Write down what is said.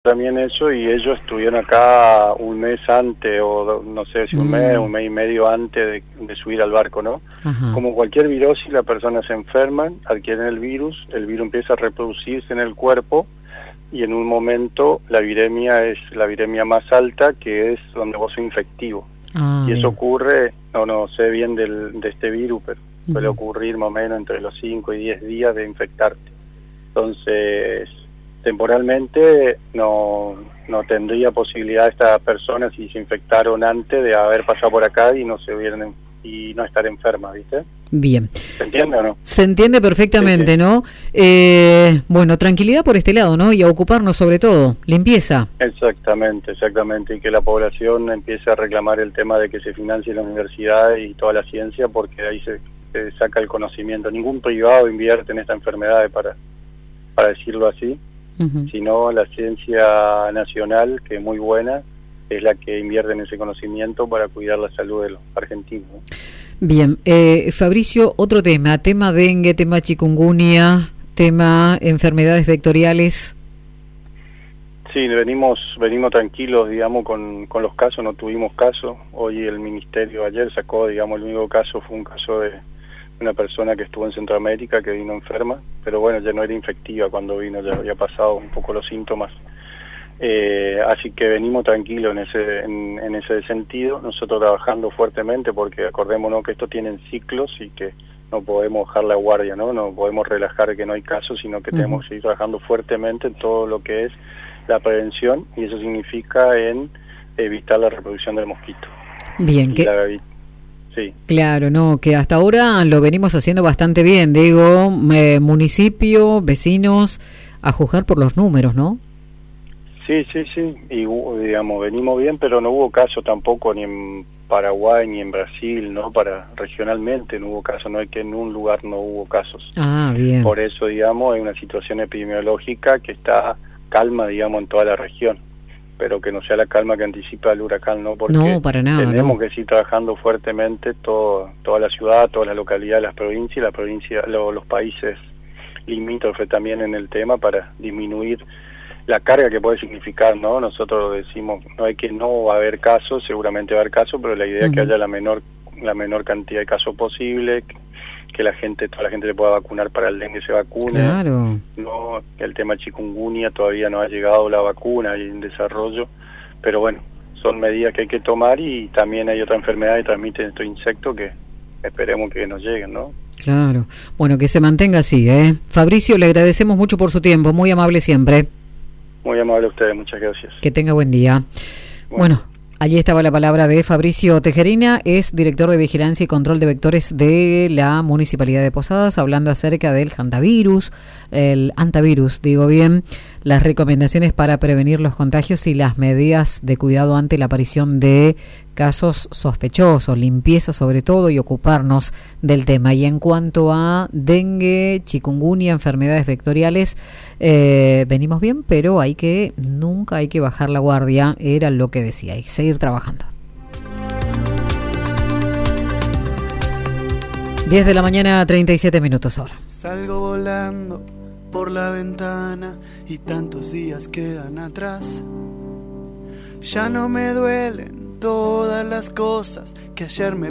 también eso, y ellos estuvieron acá un mes antes, o no sé si un mes y medio antes de subir al barco, ¿no? Ajá. Como cualquier virosis, las personas se enferman, adquieren el virus empieza a reproducirse en el cuerpo, y en un momento la viremia es la viremia más alta, que es donde vos sos infectivo. Y eso ocurre, no sé bien de este virus, pero suele ocurrir más o menos entre los 5 y 10 días de infectarte. Entonces, temporalmente no tendría posibilidad estas personas, si se infectaron antes, de haber pasado por acá y no estar enfermas, ¿viste? Bien. ¿Se entiende o no? Se entiende perfectamente, sí. ¿No? Bueno, tranquilidad por este lado, ¿no? Y a ocuparnos sobre todo, limpieza. Exactamente, y que la población empiece a reclamar el tema de que se financie la universidad y toda la ciencia, porque ahí se saca el conocimiento. Ningún privado invierte en esta enfermedad, para decirlo así, sino la ciencia nacional, que es muy buena, es la que invierte en ese conocimiento para cuidar la salud de los argentinos, ¿no? Bien, Fabricio, otro tema dengue, tema chikungunya, tema enfermedades vectoriales. Sí, venimos tranquilos, digamos, con los casos, no tuvimos casos. Hoy el ministerio ayer sacó, digamos, el único caso fue un caso de una persona que estuvo en Centroamérica, que vino enferma, pero bueno, ya no era infectiva cuando vino, ya había pasado un poco los síntomas. Así que venimos tranquilos en ese sentido, nosotros trabajando fuertemente, porque acordémonos que esto tienen ciclos y que no podemos bajar la guardia, no podemos relajar que no hay casos, sino que tenemos que seguir trabajando fuertemente en todo lo que es la prevención, y eso significa en evitar la reproducción del mosquito. Bien, sí. Claro, no, que hasta ahora lo venimos haciendo bastante bien, digo, municipio, vecinos, a juzgar por los números, ¿no? Sí, y digamos, venimos bien, pero no hubo caso tampoco ni en Paraguay ni en Brasil, ¿no? Regionalmente no hubo caso, no es que en un lugar no hubo casos. Ah, bien. Por eso, digamos, hay una situación epidemiológica que está calma, digamos, en toda la región, pero que no sea la calma que anticipa el huracán, ¿no? Porque no, para nada, tenemos que seguir trabajando fuertemente toda la ciudad, toda la localidad, las provincias, los países limítrofes también en el tema, para disminuir la carga que puede significar, ¿no? Nosotros decimos, no es que no va a haber casos, seguramente va a haber casos, pero la idea es que haya la menor cantidad de casos posible, que toda la gente se pueda vacunar para el dengue, se vacune. Claro. No, el tema chikungunya todavía no ha llegado la vacuna, hay en desarrollo, pero bueno, son medidas que hay que tomar, y también hay otra enfermedad que transmiten estos insectos que esperemos que nos lleguen, ¿no? Claro. Bueno, que se mantenga así, ¿eh? Fabricio, le agradecemos mucho por su tiempo, muy amable siempre. Muy amable a ustedes, muchas gracias. Que tenga buen día. Bueno, allí estaba la palabra de Fabricio Tejerina, es director de Vigilancia y Control de Vectores de la Municipalidad de Posadas, hablando acerca del hantavirus, el antivirus, digo bien, las recomendaciones para prevenir los contagios y las medidas de cuidado ante la aparición de casos sospechosos, limpieza sobre todo, y ocuparnos del tema. Y en cuanto a dengue, chikungunya, enfermedades vectoriales, venimos bien, pero nunca hay que bajar la guardia, era lo que decía, hay que seguir trabajando. 10 de la mañana, 37 minutos ahora. Salgo volando por la ventana y tantos días quedan atrás. Ya no me duelen todas las cosas que ayer me